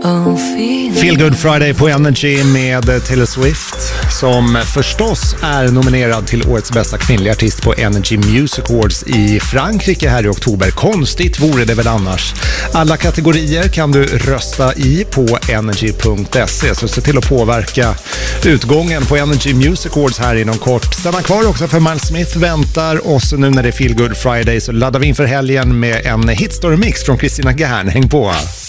Feel Good Friday på Energy med Taylor Swift, som förstås är nominerad till årets bästa kvinnliga artist på Energy Music Awards i Frankrike här i oktober. Konstigt vore det väl annars. Alla kategorier kan du rösta i på energy.se, så se till att påverka utgången på Energy Music Awards här inom kort. Stanna kvar också, för Miles Smith väntar oss nu när det är Feel Good Friday, så laddar vi inför helgen med en hitstory-mix från Christina Gern. Häng på!